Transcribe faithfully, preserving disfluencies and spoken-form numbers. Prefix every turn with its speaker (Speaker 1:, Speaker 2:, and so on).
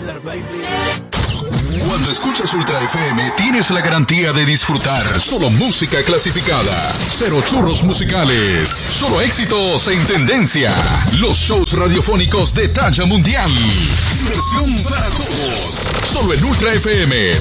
Speaker 1: Cuando escuchas Ultra F M, tienes la garantía de disfrutar solo música clasificada. Cero churros musicales. Solo éxitos en tendencia. Los shows radiofónicos de talla mundial. Diversión para todos. Solo en Ultra F M.